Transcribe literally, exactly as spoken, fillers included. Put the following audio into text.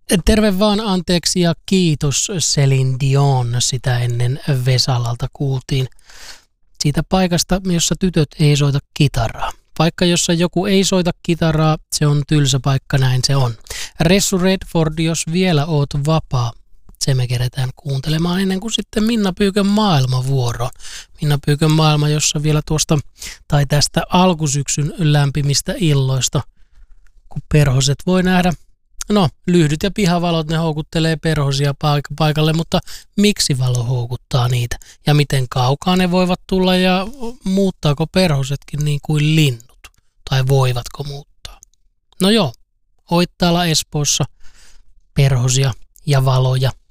Terve vaan, anteeksi ja kiitos Celine Dion, sitä ennen Vesalalta kuultiin. Siitä paikasta, jossa tytöt ei soita kitaraa. Paikka, jossa joku ei soita kitaraa, se on tylsä paikka, näin se on. Ressu Redford, jos vielä oot vapaa. Se me keretään kuuntelemaan ennen kuin sitten Minna Pyykön maailmavuoro. Minna Pyykön maailma, jossa vielä tuosta tai tästä alkusyksyn lämpimistä illoista, kun perhoset voi nähdä. No, lyhdyt ja pihavalot, ne houkuttelee perhosia paik- paikalle, mutta miksi valo houkuttaa niitä? Ja miten kaukaa ne voivat tulla ja muuttaako perhosetkin niin kuin linnut? Tai voivatko muuttaa? No joo, Oittaala Espoossa perhosia ja valoja